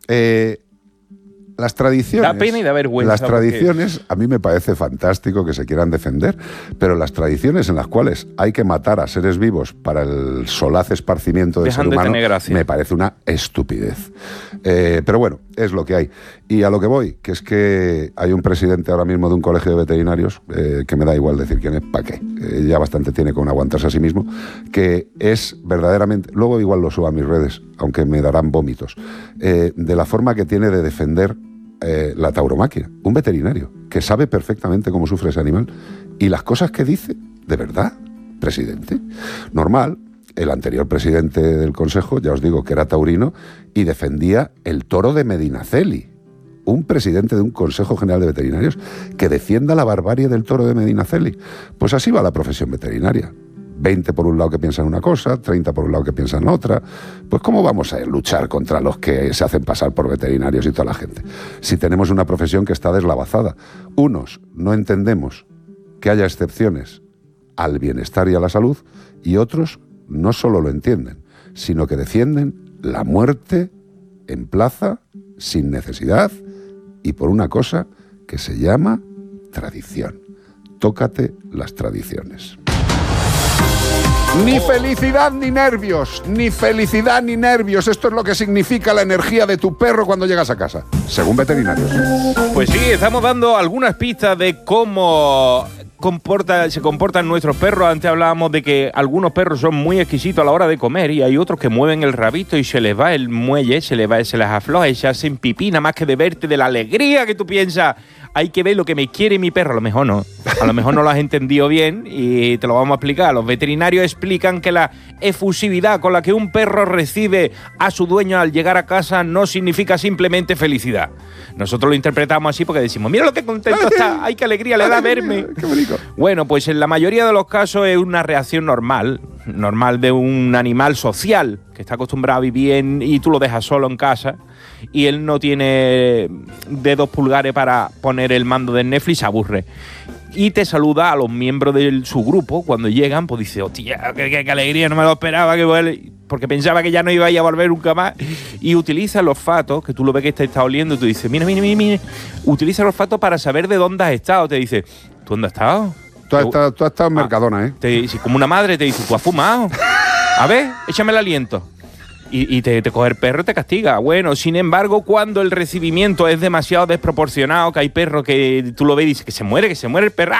Las tradiciones... Da pena y da vergüenza. Las tradiciones, a mí me parece fantástico que se quieran defender, pero las tradiciones en las cuales hay que matar a seres vivos para el solaz esparcimiento del ser humano, me parece una estupidez. Pero bueno, es lo que hay. Y a lo que voy, que es que hay un presidente ahora mismo de un colegio de veterinarios, que me da igual decir quién es, ¿para qué? Ya bastante tiene con aguantarse a sí mismo, que es verdaderamente... Luego igual lo subo a mis redes, aunque me darán vómitos, de la forma que tiene de defender la tauromaquia, un veterinario que sabe perfectamente cómo sufre ese animal y las cosas que dice, de verdad, presidente. Normal, el anterior presidente del Consejo, ya os digo que era taurino y defendía el toro de Medinaceli. Un presidente de un Consejo General de Veterinarios que defienda la barbarie del toro de Medinaceli. Pues así va la profesión veterinaria. 20 por un lado que piensan una cosa, 30 por un lado que piensan otra. Pues ¿cómo vamos a luchar contra los que se hacen pasar por veterinarios y toda la gente? Si tenemos una profesión que está deslavazada. Unos no entendemos que haya excepciones al bienestar y a la salud, y otros no solo lo entienden, sino que defienden la muerte en plaza, sin necesidad, y por una cosa que se llama tradición. Tócate las tradiciones. Ni felicidad ni nervios, ni felicidad ni nervios. Esto es lo que significa la energía de tu perro cuando llegas a casa, según veterinarios. Pues sí, estamos dando algunas pistas de cómo se comportan nuestros perros. Antes hablábamos de que algunos perros son muy exquisitos a la hora de comer y hay otros que mueven el rabito y se les va el muelle, se les afloja y se hacen pipí, nada más que de verte, de la alegría que tú piensas. Hay que ver lo que me quiere mi perro. A lo mejor no lo has entendido bien y te lo vamos a explicar. Los veterinarios explican que la efusividad con la que un perro recibe a su dueño al llegar a casa no significa simplemente felicidad. Nosotros lo interpretamos así porque decimos, mira lo que contento está, ay, qué alegría le da verme. Qué bonito. Bueno, pues en la mayoría de los casos es una reacción normal de un animal social que está acostumbrado a vivir y tú lo dejas solo en casa y él no tiene dedos pulgares para poner el mando del Netflix, se aburre. Y te saluda a los miembros de su grupo cuando llegan, pues dice, hostia, qué alegría, no me lo esperaba, porque pensaba que ya no iba a volver nunca más. Y utiliza el olfato, que tú lo ves que te está oliendo, y tú dices, mira, utiliza el olfato para saber de dónde has estado. Te dice, ¿tú dónde has estado? Tú has estado en Mercadona, ¿eh? Te dice, como una madre te dice, ¿tú has fumado? A ver, échame el aliento. Y te coge el perro y te castiga. Bueno, sin embargo, cuando el recibimiento es demasiado desproporcionado, que hay perros que tú lo ves y dices que se muere el perro,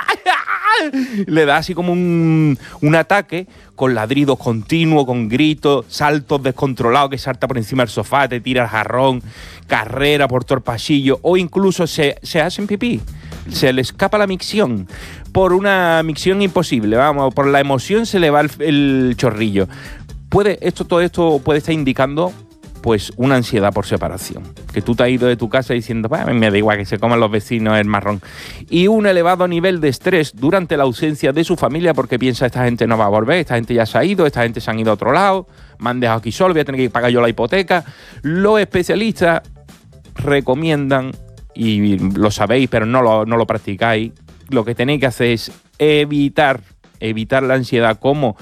le da así como un ataque con ladridos continuos, con gritos, saltos descontrolados, que salta por encima del sofá, te tira el jarrón, carrera por todo el pasillo, o incluso se hacen pipí. Se le escapa la micción por una micción imposible, vamos, por la emoción se le va el chorrillo. Todo esto puede estar indicando pues una ansiedad por separación, que tú te has ido de tu casa diciendo, me da igual que se coman los vecinos el marrón, y un elevado nivel de estrés durante la ausencia de su familia porque piensa, esta gente no va a volver, esta gente ya se ha ido, esta gente se han ido a otro lado, me han dejado aquí solo, voy a tener que pagar yo la hipoteca. Los especialistas recomiendan, y lo sabéis pero no lo practicáis, lo que tenéis que hacer es evitar la ansiedad, como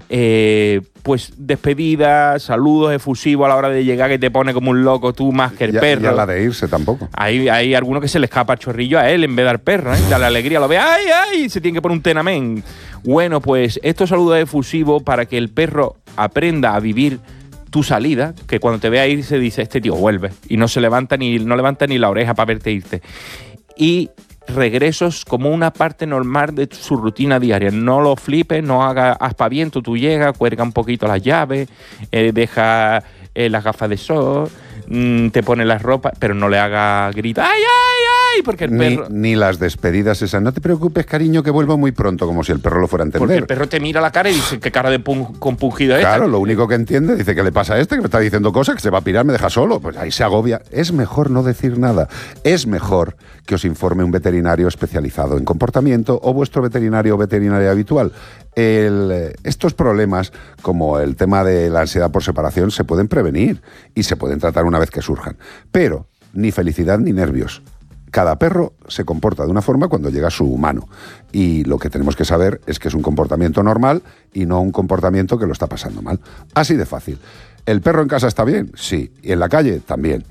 pues despedidas, saludos efusivos a la hora de llegar, que te pone como un loco tú más que el perro. Ya la de irse tampoco. Hay alguno que se le escapa el chorrillo a él en vez de al perro, ¿eh? Da la alegría, lo ve, ¡ay! Se tiene que poner un tenamén. Bueno, pues estos saludos efusivos para que el perro aprenda a vivir tu salida, que cuando te vea ir se dice, este tío vuelve, y no levanta ni la oreja para verte irte. Y regresos como una parte normal de su rutina diaria. No lo flipes, no hagas aspaviento. Tú llegas, cuelga un poquito las llaves, deja las gafas de sol, te pone las ropas, pero no le hagas gritar ¡ay, ay, ay! Porque el perro... Ni las despedidas esas. No te preocupes, cariño, que vuelvo muy pronto, como si el perro lo fuera a entender. Porque el perro te mira la cara y dice, ¿qué cara de compungido es esta? Claro, lo único que entiende, dice, ¿qué le pasa a este? Que me está diciendo cosas, que se va a pirar, me deja solo. Pues ahí se agobia. Es mejor no decir nada. Es mejor que os informe un veterinario especializado en comportamiento o vuestro veterinario o veterinaria habitual. Estos problemas, como el tema de la ansiedad por separación, se pueden prevenir y se pueden tratar una vez que surjan. Pero ni felicidad ni nervios. Cada perro se comporta de una forma cuando llega su humano. Y lo que tenemos que saber es que es un comportamiento normal y no un comportamiento que lo está pasando mal. Así de fácil. ¿El perro en casa está bien? Sí. ¿Y en la calle? También.